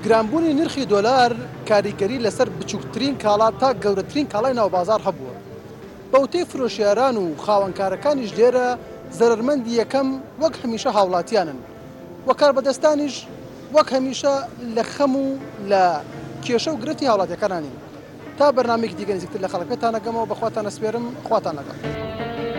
گرانبوونی نرخی دۆلار کاریگەری لەسەر بچووکترین کاڵا تا گەورەترین کاڵای ناوبازار هەبووە. بەوتەی فرۆشیاران و خاوەنکارەکانیش لێرە زەرمەندی یەکەم وەک هەمیشە هاوڵاتیانن و کاربەدەستانیش وەک هەمیشە لە خەم و لە کێشە و گرفتی هاوڵاتیەکانانی. تا بەرنامەیەکی دیکە نزیکتر لە خەڵک پێتان ئەگەمەوە بەخواتان ئەسپێرم، خواتان لەگەڵ.